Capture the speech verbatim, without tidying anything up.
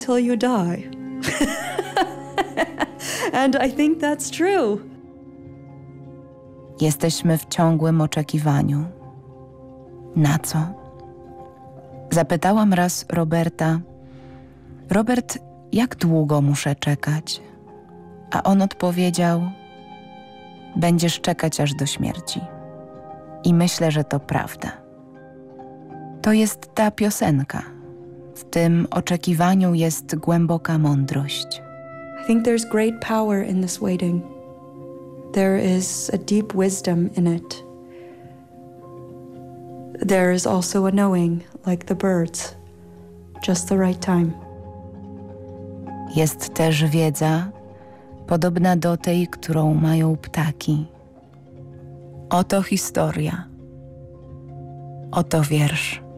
till you die. And I think that's true. Jesteśmy w ciągłym oczekiwaniu. Na co? Zapytałam raz Roberta: Robert, jak długo muszę czekać? A on odpowiedział: będziesz czekać aż do śmierci. I myślę, że to prawda. To jest ta piosenka. W tym oczekiwaniu jest głęboka mądrość. I think there's great power in this waiting. There is a deep wisdom in it. There is also a knowing, like the birds, just the right time. Jest też wiedza, podobna do tej, którą mają ptaki. Oto historia. Oto wiersz.